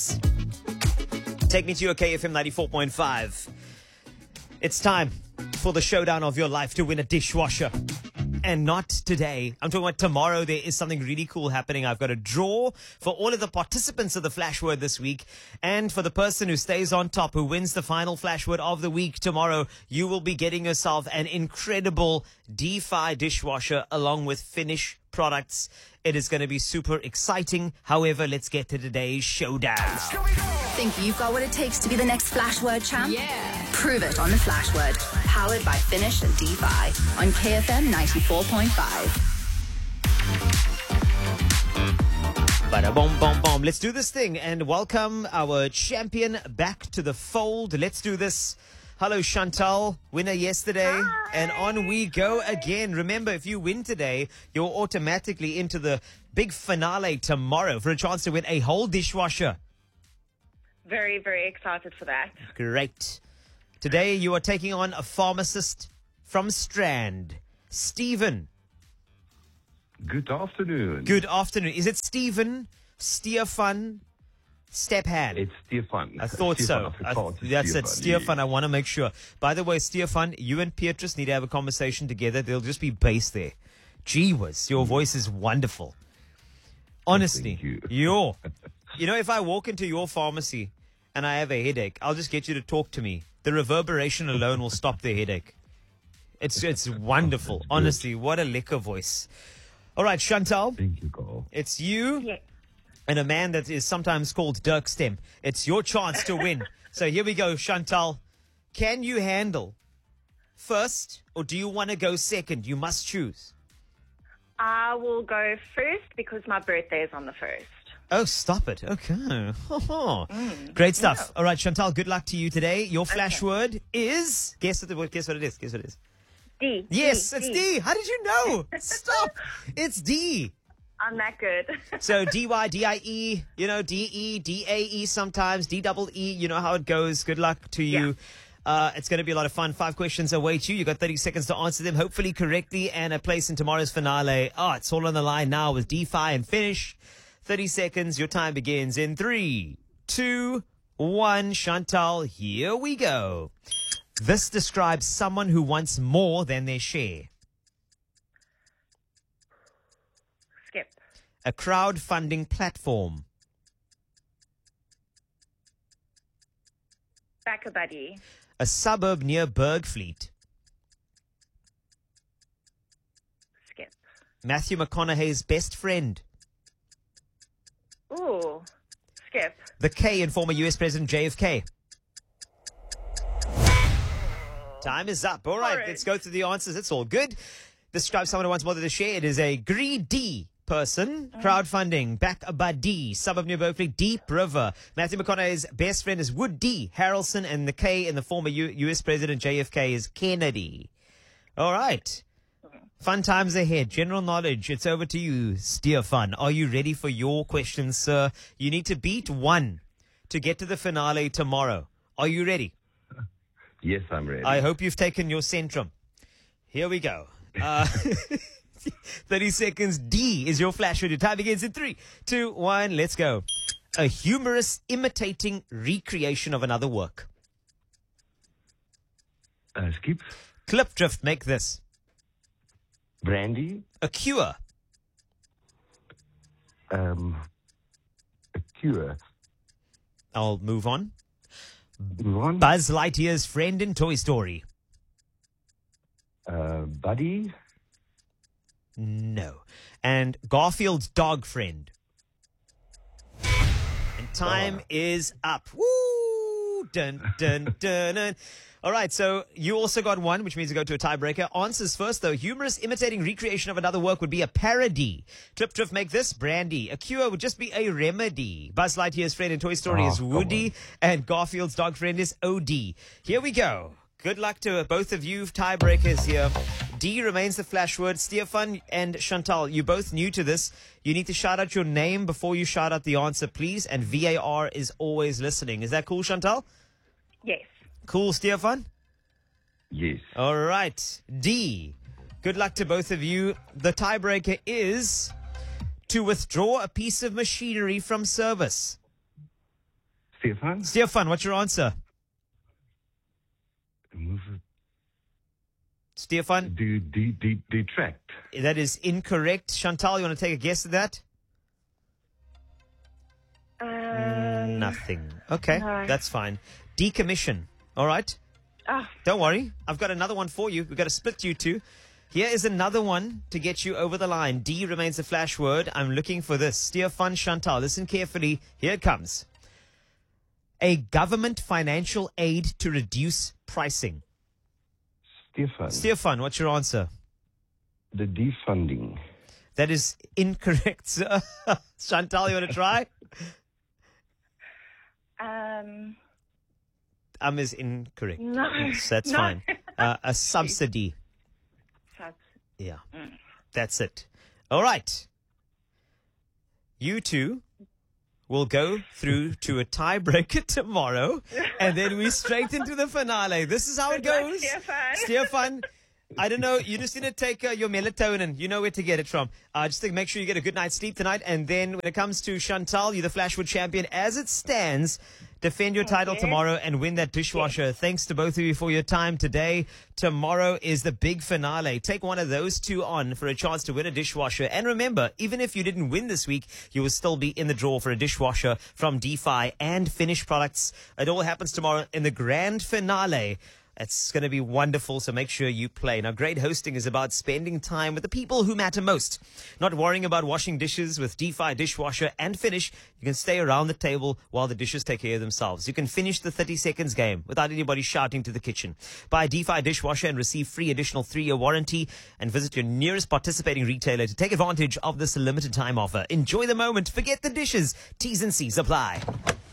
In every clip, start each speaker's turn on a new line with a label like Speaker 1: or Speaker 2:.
Speaker 1: Take me to your KFM 94.5. It's time for the showdown of your life to win a dishwasher. And not today. I'm talking about tomorrow. There is something really cool happening. I've got a draw for all of the participants of the Flash Word this week. And for the person who stays on top, who wins the final Flash Word of the week tomorrow, you will be getting yourself an incredible DeFi dishwasher along with Finish products. It is going to be super exciting. However, let's get to today's showdown.
Speaker 2: Think you've got what it takes to be the next Flash Word champ?
Speaker 3: Yeah.
Speaker 2: Prove it on the Flash Word. Powered by Finish and DeFi on KFM 94.5.
Speaker 1: Bada boom, boom, boom. Let's do this thing and welcome our champion back to the fold. Let's do this. Hello, Chantal, winner yesterday.
Speaker 4: Hi.
Speaker 1: And on we go again. Remember, if you win today, you're automatically into the big finale tomorrow for a chance to win a whole dishwasher.
Speaker 4: Very, very excited for that.
Speaker 1: Great. Today, you are taking on a pharmacist from Strand, Stephen.
Speaker 5: Good afternoon.
Speaker 1: Good afternoon. Is it Stephen, Stefan, Stephan?
Speaker 5: It's Stefan.
Speaker 1: I thought so. That's it, Stefan. I want to make sure. By the way, Stefan, you and Beatrice need to have a conversation together. They'll just be based there. Gee whiz, your voice is wonderful. Honestly,
Speaker 5: Thank you.
Speaker 1: You know, if I walk into your pharmacy and I have a headache, I'll just get you to talk to me. The reverberation alone will stop the headache. It's wonderful.
Speaker 5: That's good.
Speaker 1: Honestly, what a liquor voice. All right, Chantal,
Speaker 5: Thank you, Carl.
Speaker 1: it's you
Speaker 4: Yeah.
Speaker 1: and a man that is sometimes called Dirk Stem. It's your chance to win. So here we go, Chantal. Can you handle first or do you want to go second? You must choose.
Speaker 4: I will go first because my birthday is on the 1st.
Speaker 1: Oh, stop it. Okay. Great stuff. All right, Chantal, good luck to you today. Your flash word is... Guess what it is. Guess what it is.
Speaker 4: D.
Speaker 1: Yes, it's D. How did you know? Stop. It's D.
Speaker 4: I'm that good.
Speaker 1: So D-Y, D-I-E, you know, D-E, D-A-E sometimes, D-double-E, you know how it goes. Good luck to you. It's going to be a lot of fun. 5 questions await you. You got 30 seconds to answer them, hopefully correctly, and a place in tomorrow's finale. Oh, it's all on the line now with DeFi and Finish. 30 seconds. Your time begins in 3, 2, 1. Chantal, here we go. This describes someone who wants more than their share.
Speaker 4: Skip.
Speaker 1: A crowdfunding platform.
Speaker 4: Back a buddy.
Speaker 1: A suburb near Bergfleet.
Speaker 4: Skip.
Speaker 1: Matthew McConaughey's best friend.
Speaker 4: Ooh. Skip.
Speaker 1: The K in former US President JFK. Time is up. All right,
Speaker 4: Orange.
Speaker 1: let's go through the answers. It's all good. Describe someone who wants more than a share. It is a greedy person. Crowdfunding. Back a buddy. Suburb near Berkeley. Deep River. Matthew McConaughey's best friend is Woody Harrelson. And the K in the former US President JFK is Kennedy. All right. Fun times ahead. General knowledge. It's over to you, Stefan. Are you ready for your questions, sir? You need to beat 1 to get to the finale tomorrow. Are you ready?
Speaker 5: Yes, I'm ready.
Speaker 1: I hope you've taken your Centrum. Here we go. 30 seconds. D is your flash. Your time begins in 3, 2, 1. Let's go. A humorous imitating recreation of another work.
Speaker 5: Skip.
Speaker 1: Clip drift. Make this.
Speaker 5: Brandy.
Speaker 1: A cure.
Speaker 5: A cure.
Speaker 1: I'll move on.
Speaker 5: Move on.
Speaker 1: Buzz Lightyear's friend in Toy Story.
Speaker 5: Buddy.
Speaker 1: No. And Garfield's dog friend. And time is up. Woo! Dun, dun, dun, dun. All right, so you also got 1, which means you go to a tiebreaker. Answers first, though. Humorous imitating recreation of another work would be a parody. Clip drift, make this. Brandy. A cure would just be a remedy. Buzz Lightyear's friend in Toy Story is Woody, and Garfield's dog friend is OD. Here we go. Good luck to both of you tiebreakers here. D remains the flash word. Stefan and Chantal, you're both new to this. You need to shout out your name before you shout out the answer, please. And VAR is always listening. Is that cool, Chantal?
Speaker 4: Yes.
Speaker 1: Cool, Stefan?
Speaker 5: Yes.
Speaker 1: All right. D. Good luck to both of you. The tiebreaker is to withdraw a piece of machinery from service.
Speaker 5: Stefan?
Speaker 1: Stefan, what's your answer? Stefan?
Speaker 5: Detract.
Speaker 1: That is incorrect. Chantal, you want to take a guess at that? Nothing. Okay,
Speaker 4: no.
Speaker 1: that's fine. Decommission. All right.
Speaker 4: Oh,
Speaker 1: Don't worry. I've got another one for you. We've got to split you two. Here is another one to get you over the line. D remains a flash word. I'm looking for this. Stefan, Chantal, listen carefully. Here it comes. A government financial aid to reduce pricing. Stefan, what's your answer?
Speaker 5: The defunding.
Speaker 1: That is incorrect, sir. Chantal, you want to try? Is incorrect.
Speaker 4: No.
Speaker 1: Yes, that's
Speaker 4: No.
Speaker 1: fine. A subsidy. Yeah, that's it. All right. You two will go through to a tiebreaker tomorrow, and then we straight into the finale. This is how it
Speaker 4: Good luck,
Speaker 1: goes.
Speaker 4: Stefan.
Speaker 1: Stefan, I don't know. You just need to take your melatonin. You know where to get it from. Just to make sure you get a good night's sleep tonight. And then when it comes to Chantal, you're the Flashwood champion. As it stands, defend your title tomorrow and win that dishwasher. Thanks to both of you for your time today. Tomorrow is the big finale. Take one of those two on for a chance to win a dishwasher. And remember, even if you didn't win this week, you will still be in the draw for a dishwasher from DeFi and Finish Products. It all happens tomorrow in the grand finale. It's going to be wonderful, so make sure you play. Now, great hosting is about spending time with the people who matter most. Not worrying about washing dishes with DeFi Dishwasher and Finish. You can stay around the table while the dishes take care of themselves. You can finish the 30 seconds game without anybody shouting to the kitchen. Buy a DeFi Dishwasher and receive free additional 3-year warranty, and visit your nearest participating retailer to take advantage of this limited time offer. Enjoy the moment. Forget the dishes. T's and C's apply.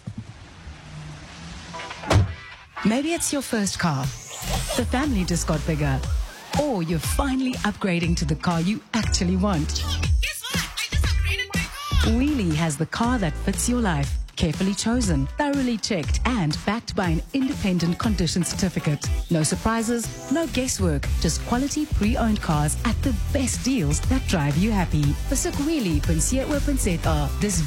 Speaker 3: Maybe it's your first car. The family just got bigger. Or you're finally upgrading to the car you actually want.
Speaker 6: Guess what? I just upgraded my car.
Speaker 3: Wheelie has the car that fits your life. Carefully chosen, thoroughly checked, and backed by an independent condition certificate. No surprises, no guesswork, just quality pre-owned cars at the best deals that drive you happy. Besoek wheelie.co.za. Dis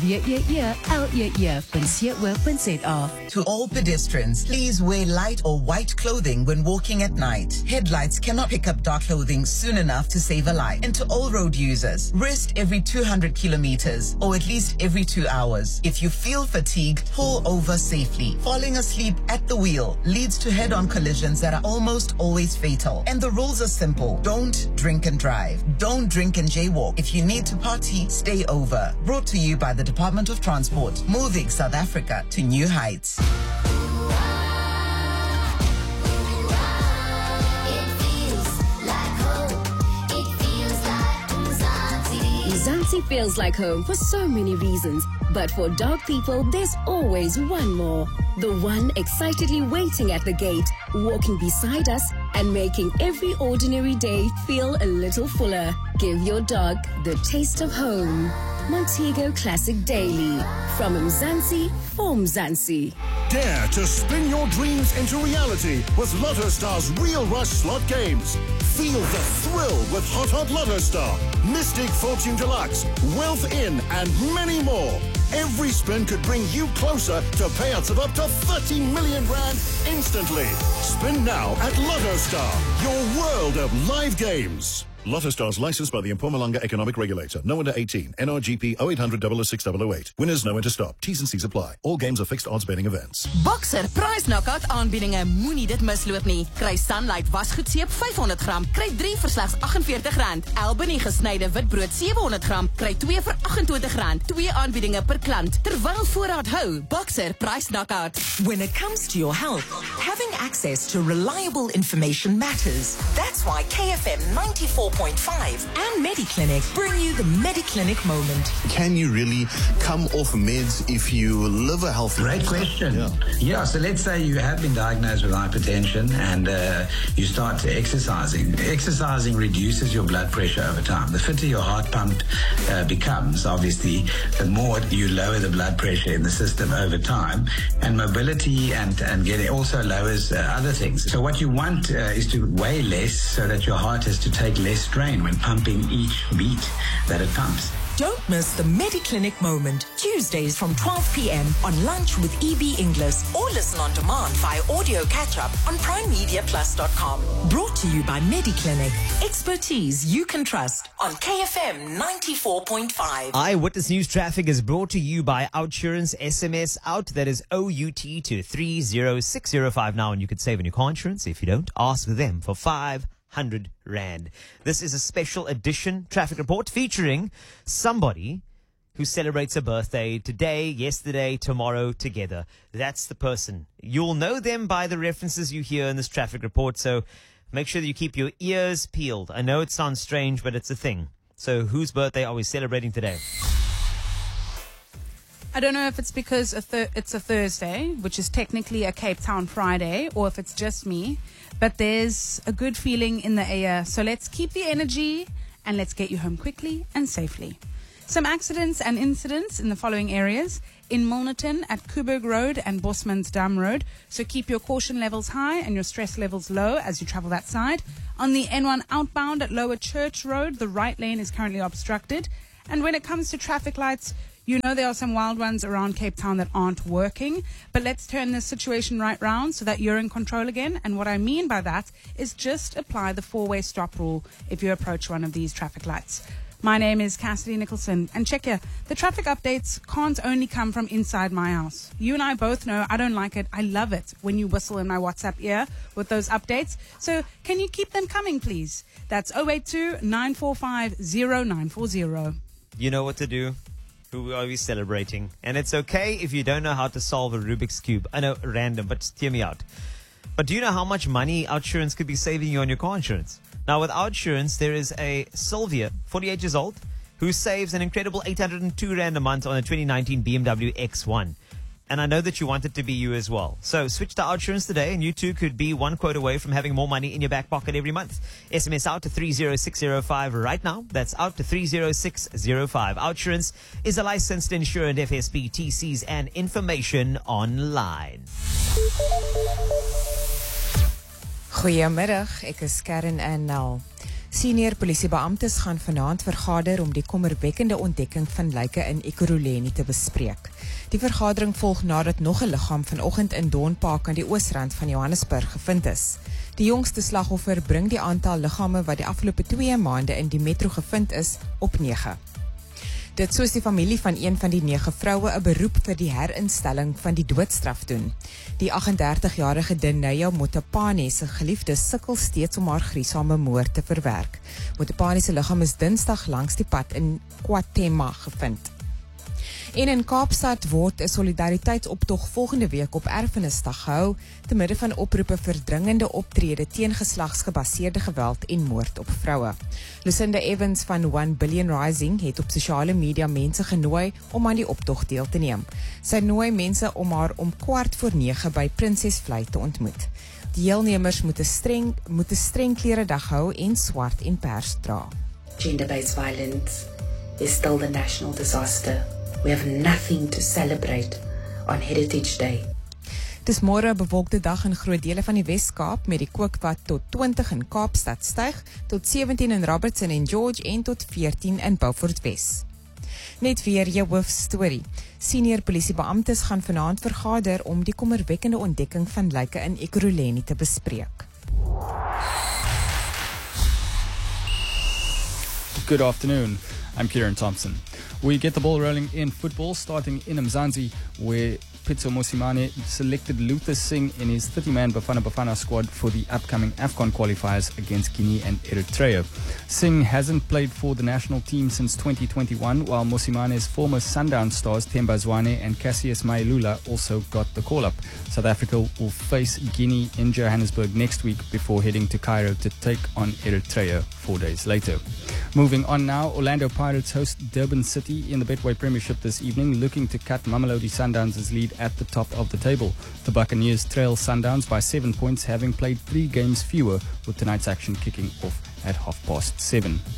Speaker 3: WEELEE.co.za.
Speaker 7: To all pedestrians, please wear light or white clothing when walking at night. Headlights cannot pick up dark clothing soon enough to save a life. And to all road users, rest every 200 kilometers or at least every 2 hours. If you feel fatigue, pull over safely. Falling asleep at the wheel leads to head-on collisions that are almost always fatal. And the rules are simple. Don't drink and drive. Don't drink and jaywalk. If you need to party, stay over. Brought to you by the Department of Transport. Moving South Africa to new heights.
Speaker 8: Mzansi feels like home for so many reasons, but for dog people, there's always one more. The one excitedly waiting at the gate, walking beside us, and making every ordinary day feel a little fuller. Give your dog the taste of home. Montego Classic Daily. From Mzansi for Mzansi.
Speaker 9: Dare to spin your dreams into reality with Lotto Star's Real Rush slot games. Feel the thrill with Hot Lotto Star, Mystic Fortune Deluxe, Wealth In, and many more. Every spin could bring you closer to payouts of up to 30 million rand instantly. Spin now at Lotto Star, your world of live games. Lotto Stars licensed by the Mpumalanga Economic Regulator. No under 18. NRGP 0800 006 Winners know when to stop. T's and C's apply. All games are fixed odds betting events.
Speaker 10: Boxer Price Knockout aanbiedinge moenie dit misloop nie. Kry Sunlight wasgoedseep 500 gram, kry 3 vir slegs R48. Albany gesnyde witbrood 700 gram, kry 2 vir R28. 2 aanbiedinge per klant. Terwyl voorraad hou. Boxer Price Knockout.
Speaker 11: When it comes to your health, having access to reliable information matters. That's why KFM 94.5 and MediClinic bring you the MediClinic moment.
Speaker 12: Can you really come off meds if you live a healthy
Speaker 13: Great question. Yeah, so let's say you have been diagnosed with hypertension and you start exercising. Exercising reduces your blood pressure over time. The fitter your heart pump becomes, obviously, the more you lower the blood pressure in the system over time. And mobility and getting also lowers other things. So what you want is to weigh less so that your heart has to take less strain when pumping each beat that it pumps.
Speaker 11: Don't miss the MediClinic moment, Tuesdays from 12 p.m. on Lunch with EB English, or listen on demand via audio catch-up on primemediaplus.com. Brought to you by MediClinic. Expertise you can trust on KFM 94.5.
Speaker 1: Eyewitness News Traffic is brought to you by Outsurance. SMS out, that is OUT to 30605 now, and you could save on your car insurance. If you don't, ask them for 500 Rand. This is a special edition traffic report featuring somebody who celebrates a birthday today, yesterday, tomorrow, together. That's the person. You'll know them by the references you hear in this traffic report, so make sure that you keep your ears peeled. I know it sounds strange, but it's a thing. So whose birthday are we celebrating today?
Speaker 14: I don't know if it's because it's a Thursday, which is technically a Cape Town Friday, or if it's just me, but there's a good feeling in the air. So let's keep the energy and let's get you home quickly and safely. Some accidents and incidents in the following areas. In Milnerton at Coburg Road and Bosman's Dam Road. So keep your caution levels high and your stress levels low as you travel that side. On the N1 outbound at Lower Church Road, the right lane is currently obstructed. And when it comes to traffic lights, you know there are some wild ones around Cape Town that aren't working, but let's turn this situation right round so that you're in control again. And what I mean by that is just apply the four-way stop rule if you approach one of these traffic lights. My name is Cassidy Nicholson, and check here, the traffic updates can't only come from inside my house. You and I both know I don't like it. I love it when you whistle in my WhatsApp ear with those updates. So can you keep them coming, please? That's 082-945-0940.
Speaker 1: You know what to do. Who are we celebrating? And it's okay if you don't know how to solve a Rubik's Cube. I know, random, but just hear me out. But do you know how much money Outsurance could be saving you on your car insurance? Now, with Outsurance, there is a Sylvia, 48 years old, who saves an incredible 802 Rand a month on a 2019 BMW X1. And I know that you want it to be you as well. So switch to Outsurance today, and you too could be one quote away from having more money in your back pocket every month. SMS out to 30605 right now. That's out to 30605. Outsurance is a licensed insured FSB, TCs, and information online.
Speaker 15: Goeiemiddag, ek is Karen Annel. Senior polisiebeamptes gaan vanaand vergader om die kommerwekkende ontdekking van lyke in Ekurhuleni te bespreek. Die vergadering volg nadat nog 'n liggaam vanoggend in Dawn Park aan die oosrand van Johannesburg gevind is. Die jongste slagoffer bring die aantal liggame wat die afgelope 2 maande in die metro gevind is op 9. Dit soos die familie van een van die 9 vroue 'n beroep vir die herinstelling van die doodstraf doen. Die 38-jarige Dineo Motapane se geliefde sukkel steeds om haar gruisame moord te verwerk. Motapane se liggaam is Dinsdag langs die pad in KwaThema gevind. En in Kaapstad word 'n solidariteitsoptog volgende week op Erfenisdag gehou te midde van oproepe vir dringende optrede teen geslagsgebaseerde geweld en moord op vroue. Lucinda Evans van 1 Billion Rising het op sosiale media mense genooi om aan die optog deel te neem. Sy nooi mense om haar om 8:45 by Prinsesvlei te ontmoet. Die deelnemers moet 'n streng kleredag hou en swart en pers dra.
Speaker 16: Gender-based violence is still the national disaster. We have nothing to celebrate on Heritage Day.
Speaker 15: Dis môre 'n bewolkte dag in groot dele van die Wes-Kaap met die kookwat tot 20 in Kaapstad styg tot 17 in Robertson en George en tot 14 in Beaufort Wes. Net weer jou hoofstorie. Senior polisiebeamptes gaan vanaand vergader om die kommerwekkende ontdekking van lyke in Ekurhuleni te bespreek.
Speaker 17: Good afternoon. I'm Kieran Thompson. We get the ball rolling in football, starting in Mzansi, where Pitso Mosimane selected Luther Singh in his 30-man Bafana Bafana squad for the upcoming AFCON qualifiers against Guinea and Eritrea. Singh hasn't played for the national team since 2021, while Mosimane's former Sundown stars Themba Zwane and Cassius Mailula also got the call-up. South Africa will face Guinea in Johannesburg next week before heading to Cairo to take on Eritrea 4 days later. Moving on now, Orlando Pirates host Durban City in the Betway Premiership this evening, looking to cut Mamelodi Sundowns' lead at the top of the table. The Buccaneers trail Sundowns by 7 points, having played 3 games fewer, with tonight's action kicking off at 7:30.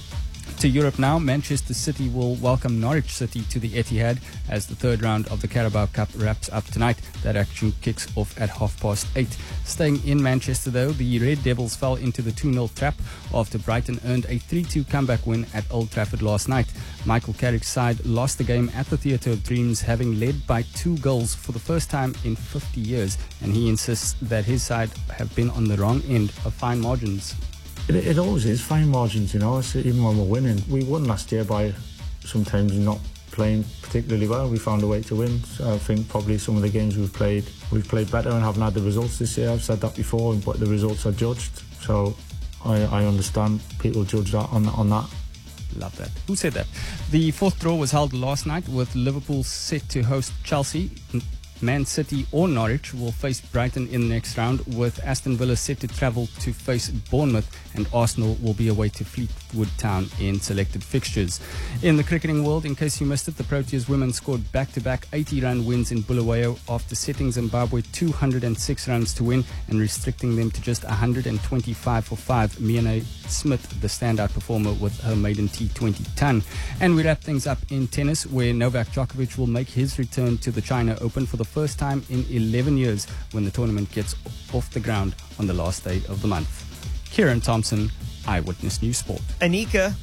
Speaker 17: To Europe now, Manchester City will welcome Norwich City to the Etihad as the third round of the Carabao Cup wraps up tonight. That action kicks off at 8:30. Staying in Manchester though, the Red Devils fell into the 2-0 trap after Brighton earned a 3-2 comeback win at Old Trafford last night. Michael Carrick's side lost the game at the Theatre of Dreams, having led by 2 goals for the first time in 50 years, and he insists that his side have been on the wrong end of fine margins.
Speaker 18: It always is fine margins, you know. It's, even when we're winning, we won last year by sometimes not playing particularly well. We found a way to win. So I think probably some of the games we've played better and haven't had the results this year. I've said that before, but the results are judged. So I understand people judge that on that.
Speaker 17: Love that. Who said that? The fourth draw was held last night with Liverpool set to host Chelsea. Man City or Norwich will face Brighton in the next round, with Aston Villa set to travel to face Bournemouth, and Arsenal will be away to Fleetwood Town in selected fixtures. In the cricketing world, in case you missed it, the Proteas women scored back-to-back 80-run wins in Bulawayo after setting Zimbabwe 206 runs to win and restricting them to just 125 for 5. Miane Smith, the standout performer, with her maiden T20 ton. And we wrap things up in tennis, where Novak Djokovic will make his return to the China Open for the first time in 11 years when the tournament gets off the ground on the last day of the month. Kieran Thompson, Eyewitness News Sport.
Speaker 1: Anika.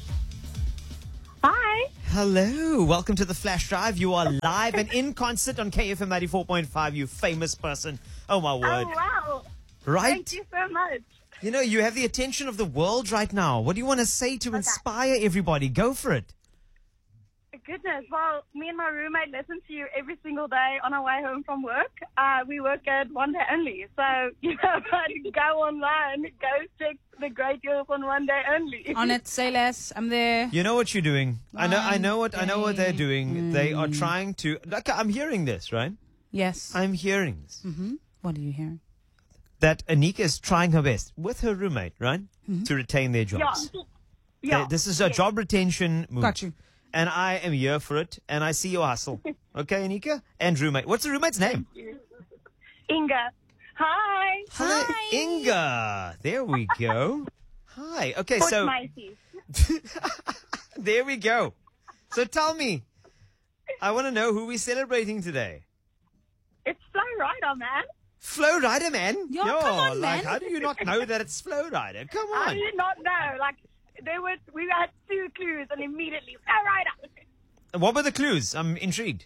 Speaker 4: Hi.
Speaker 1: Hello. Welcome to the Flash Drive. You are live and in concert on KFM 94.5, you famous person. Oh, my word.
Speaker 4: Oh, wow.
Speaker 1: Right?
Speaker 4: Thank you so much.
Speaker 1: You know, you have the attention of the world right now. What do you want to say to inspire everybody? Go for it.
Speaker 4: Goodness. Well, me and my roommate listen to you every single day on our way home from work. We work at One Day Only. So, you know, go online, go check the great deals on One Day Only.
Speaker 14: On it, say less. I'm there.
Speaker 1: You know what you're doing. I know what they're doing. They are trying to, like, I'm hearing this, right?
Speaker 14: Yes.
Speaker 1: I'm hearing this.
Speaker 14: Mm-hmm. What are you hearing?
Speaker 1: That Anika is trying her best with her roommate, right?
Speaker 14: Mm-hmm.
Speaker 1: To retain their jobs.
Speaker 4: Yeah.
Speaker 1: This is a job retention move.
Speaker 14: Got you.
Speaker 1: And I am here for it, and I see your hustle. Okay, Anika? And roommate. What's the roommate's name?
Speaker 4: Inga. Hi.
Speaker 1: Hi, Inga. There we go. Hi. Okay,
Speaker 4: Port
Speaker 1: so
Speaker 4: Macy.
Speaker 1: there we go. So tell me, I want to know who we're celebrating today.
Speaker 4: It's Flo Rider, man.
Speaker 1: Flo Rider, man?
Speaker 14: Yo, come on,
Speaker 1: like,
Speaker 14: man.
Speaker 1: how do you not know that it's Flo Rider? Come on.
Speaker 4: I did not know. Like, we had 2 clues and immediately Flo Rider.
Speaker 1: What were the clues? I'm intrigued.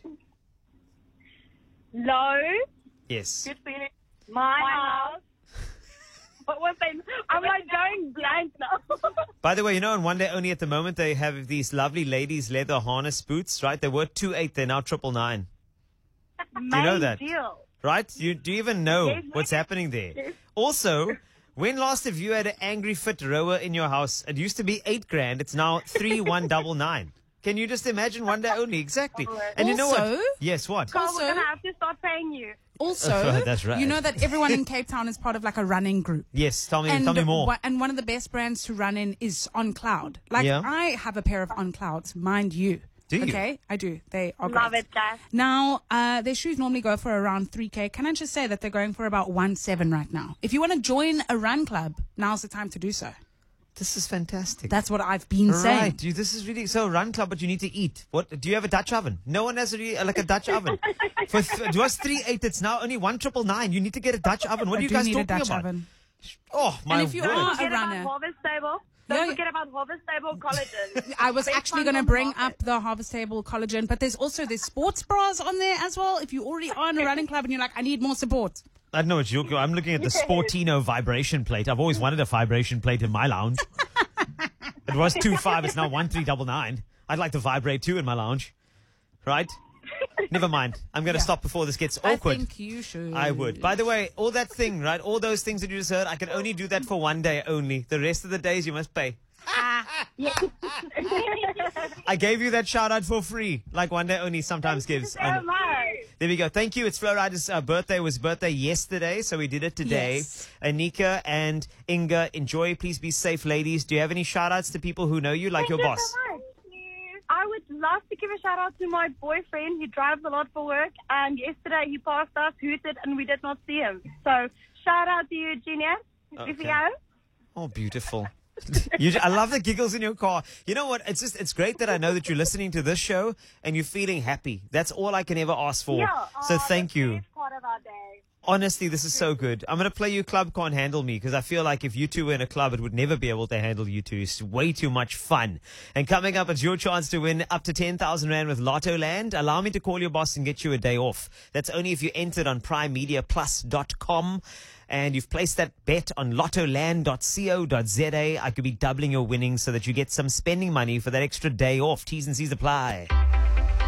Speaker 4: Low.
Speaker 1: Yes.
Speaker 4: Good feeling. My house. What was they? I'm like going blank now.
Speaker 1: By the way, you know, on One Day Only at the moment, they have these lovely ladies' leather harness boots, right? They were 2.8, they're now 999. Do you know that?
Speaker 4: Deal.
Speaker 1: Right? Do you even know
Speaker 4: Yes.
Speaker 1: what's happening there? Also, when last have you had an angry fit rower in your house? It used to be 8 grand. It's now 3,199. Can you just imagine One Day Only? Exactly. And you know what?
Speaker 14: Also-
Speaker 1: Yes, what?
Speaker 4: So we're going to have to start paying you.
Speaker 14: Also,
Speaker 1: That's right.
Speaker 14: you know that everyone in Cape Town is part of like a running group.
Speaker 1: Yes, tell me more.
Speaker 14: And one of the best brands to run in is On Cloud. Like,
Speaker 1: Yeah.
Speaker 14: I have a pair of On Clouds, mind you.
Speaker 1: Do you?
Speaker 14: Okay, I do. They are
Speaker 4: Love
Speaker 14: great.
Speaker 4: it, guys.
Speaker 14: Now, their shoes normally go for around 3K. Can I just say that they're going for about 1.7 right now? If you want to join a run club, now's the time to do so.
Speaker 1: This is fantastic.
Speaker 14: That's what I've been saying.
Speaker 1: Right, this is really so run club, but you need to eat. What do you have a Dutch oven? No one has like a Dutch oven. For it was 3.8. It's now only 1,999. You need to get a Dutch oven. What are you guys
Speaker 14: need a
Speaker 1: talking
Speaker 14: Dutch
Speaker 1: about?
Speaker 14: oven.
Speaker 1: Oh my
Speaker 14: And if you
Speaker 1: word!
Speaker 14: are a
Speaker 4: Forget
Speaker 14: runner.
Speaker 4: about Harvest Table. Don't forget about Harvest Table collagen.
Speaker 14: I was
Speaker 4: Best
Speaker 14: actually
Speaker 4: ones
Speaker 14: going to
Speaker 4: on the
Speaker 14: bring
Speaker 4: market.
Speaker 14: up the Harvest Table collagen, but there's also the sports bras on there as well. If you already are in a running club and you're like, I need more support.
Speaker 1: I don't know what you're. I'm looking at the Sportino vibration plate. I've always wanted a vibration plate in my lounge. It was 2.5. It's now 1,399. I'd like to vibrate too in my lounge. Right? Never mind. I'm going to stop before this gets awkward.
Speaker 14: I think you should.
Speaker 1: I would. By the way, all that thing, right? All those things that you just heard, I can only do that for one day only. The rest of the days you must pay. I gave you that shout out for free, like One Day Only sometimes gives.
Speaker 4: So much.
Speaker 1: There we go. Thank you. It's Flo Rider's birthday. It was birthday yesterday, so we did it today.
Speaker 14: Yes.
Speaker 1: Anika and Inga, enjoy. Please be safe, ladies. Do you have any shout outs to people who know you, like your boss?
Speaker 4: So much. I would love to give a shout out to my boyfriend. He drives a lot for work, and yesterday he passed us, hooted, and we did not see him. So shout out to you, Junior. If you go.
Speaker 1: Oh, beautiful. I love the giggles in your car. You know what? It's great that I know that you're listening to this show and you're feeling happy. That's all I can ever ask for.
Speaker 4: Yeah,
Speaker 1: so thank you.
Speaker 4: It's part of our day.
Speaker 1: Honestly, this is so good. I'm going to play you Club Can't Handle Me because I feel like if you two were in a club, it would never be able to handle you two. It's way too much fun. And coming up, it's your chance to win up to 10,000 Rand with Lotto Land. Allow me to call your boss and get you a day off. That's only if you entered on primemediaplus.com. And you've placed that bet on lottoland.co.za. I could be doubling your winnings so that you get some spending money for that extra day off. T's and C's apply.